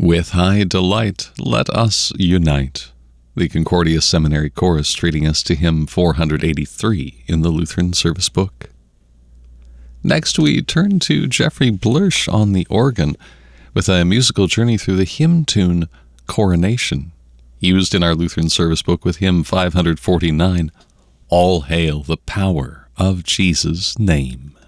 With high delight, let us unite. The Concordia Seminary Chorus treating us to hymn 483 in the Lutheran Service Book. Next, we turn to Jeffrey Blursch on the organ with a musical journey through the hymn tune Coronation, used in our Lutheran Service Book with hymn 549, All Hail the Power of Jesus' Name.